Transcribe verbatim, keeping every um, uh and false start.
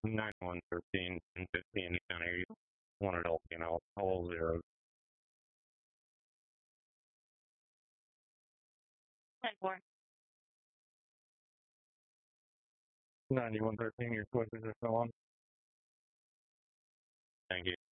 nine one thirteen, ten fifteen, County, one adult, you know, all zeros. ten four. ninety-one thirteen, your switches are still on. Thank you.